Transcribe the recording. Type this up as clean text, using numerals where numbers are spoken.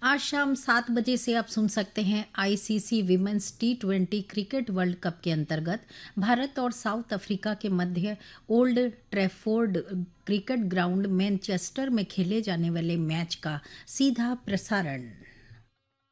आज शाम 7 बजे से आप सुन सकते हैं आईसीसी विमेंस टी20 क्रिकेट वर्ल्ड कप के अंतर्गत भारत और साउथ अफ्रीका के मध्य old Trafford cricket ground Manchester में खेले जाने वाले मैच का सीधा प्रसारण।